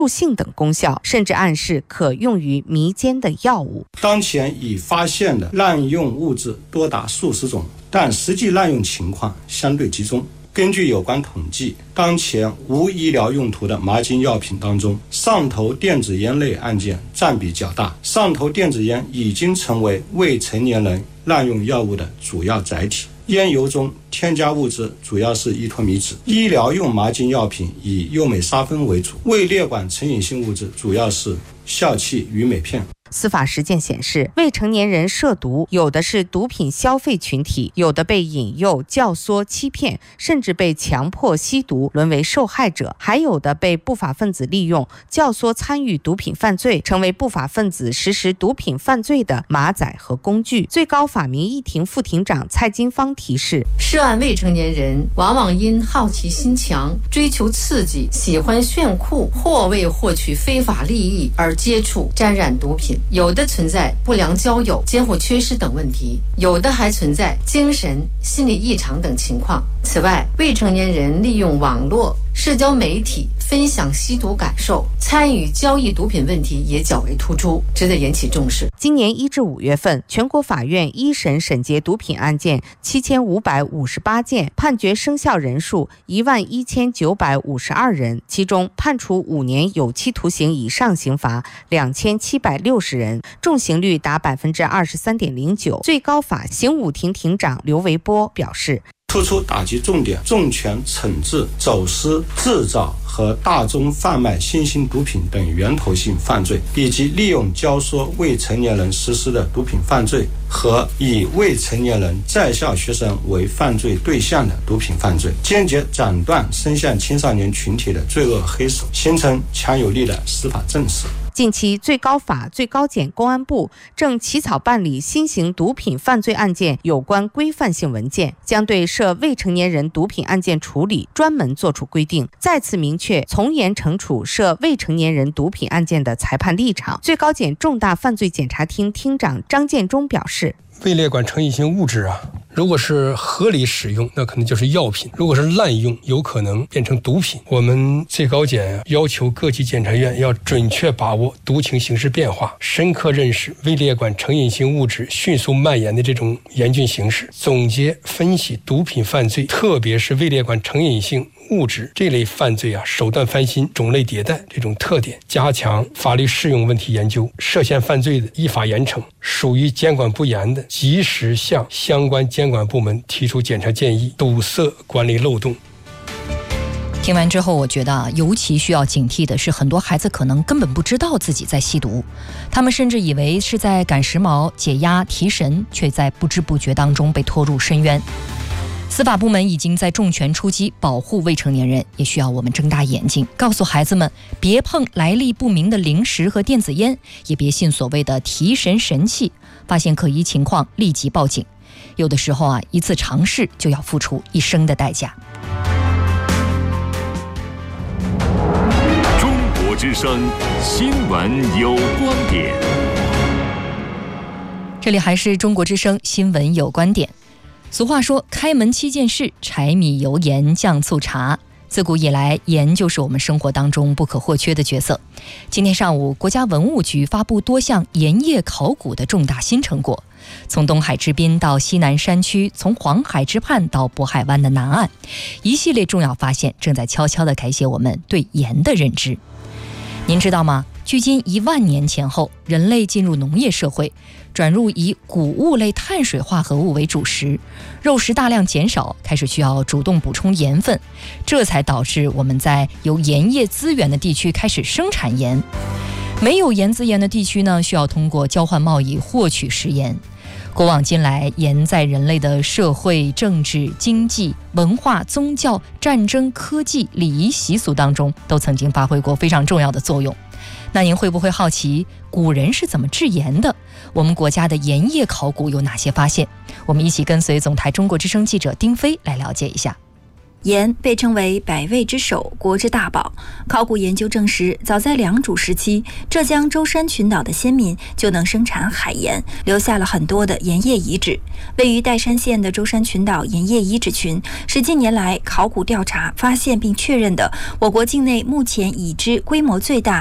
助性等功效，甚至暗示可用于迷奸的药物。 当前已发现的滥用物质多达数十种，但实际滥用情况相对集中。根据有关统计，当前无医疗用途的麻筋药品当中，上头电子烟类案件占比较大。上头电子烟已经成为未成年人滥用药物的主要载体。烟油中添加物质主要是依托米酯，医疗用麻筋药品以右美沙芬为主，未列管成瘾性物质主要是笑气与镁片。 司法实践显示，未成年人涉毒，有的是毒品消费群体，有的被引诱、教唆、欺骗，甚至被强迫吸毒，沦为受害者；还有的被不法分子利用、教唆参与毒品犯罪，成为不法分子实施毒品犯罪的马仔和工具。最高法民意庭副庭长蔡金芳提示， 涉案未成年人往往因好奇心强、追求刺激、喜欢炫酷，或为获取非法利益而接触、沾染毒品。有的存在不良交友、监护缺失等问题，有的还存在精神、心理异常等情况。此外，未成年人利用网络、社交媒体分享吸毒感受，参与交易毒品问题也较为突出，值得引起重视。 今年1至5月份，全国法院一审审结毒品案件7558件，判决生效人数11952人，其中判处5年有期徒刑以上刑罚2760人，重刑率达23.09%。最高法刑五庭庭长刘维波表示， 突出打击重点，重拳惩治走私、制造和大宗贩卖新型毒品等源头性犯罪，以及利用教唆未成年人实施的毒品犯罪和以未成年人在校学生为犯罪对象的毒品犯罪，坚决斩断伸向青少年群体的罪恶黑手，形成强有力的司法正势。 近期，最高法、最高检、公安部正起草办理新型毒品犯罪案件有关规范性文件，将对涉未成年人毒品案件处理专门作出规定，再次明确从严惩处涉未成年人毒品案件的裁判立场。最高检重大犯罪检察厅厅长张建忠表示， 未列管成瘾性物质如果是合理使用，那可能就是药品；如果是滥用，有可能变成毒品。我们最高检要求各级检察院要准确把握毒情形势变化，深刻认识未列管成瘾性物质迅速蔓延的这种严峻形势，总结分析毒品犯罪，特别是未列管成瘾性物质这类犯罪手段翻新、种类迭代这种特点，加强法律适用问题研究，涉嫌犯罪的依法严惩，属于监管不严的，及时向相关监管部门提出检查建议，堵塞管理漏洞。 听完之后，我觉得尤其需要警惕的是，很多孩子可能根本不知道自己在吸毒，他们甚至以为是在赶时髦、解压、提神，却在不知不觉当中被拖入深渊。司法部门已经在重拳出击保护未成年人，也需要我们睁大眼睛，告诉孩子们别碰来历不明的零食和电子烟，也别信所谓的提神神器，发现可疑情况立即报警。有的时候一次尝试就要付出一生的代价。 中国之声新闻有观点， 这里还是中国之声新闻有观点。俗话说，开门7件事，柴米油盐酱醋茶。自古以来，盐就是我们生活当中不可或缺的角色。今天上午，国家文物局发布多项盐业考古的重大新成果，从东海之滨到西南山区，从黄海之畔到渤海湾的南岸，一系列重要发现正在悄悄地改写我们对盐的认知。您知道吗？距今1万年前后，人类进入农业社会，转入以谷物类碳水化合物为主食，肉食大量减少，开始需要主动补充盐分，这才导致我们在有盐业资源的地区开始生产盐。没有盐资源的地区呢，需要通过交换贸易获取食盐。古往今来，盐在人类的社会、政治、经济、文化、宗教、战争、科技、礼仪习俗当中都曾经发挥过非常重要的作用。那您会不会好奇古人是怎么制盐的？我们国家的盐业考古有哪些发现？我们一起跟随总台中国之声记者丁飞来了解一下。 盐被称为百味之首、国之大宝。考古研究证实，早在良渚时期，浙江舟山群岛的先民就能生产海盐，留下了很多的盐业遗址。位于岱山县的舟山群岛盐业遗址群是近年来考古调查发现并确认的我国境内目前已知规模最大、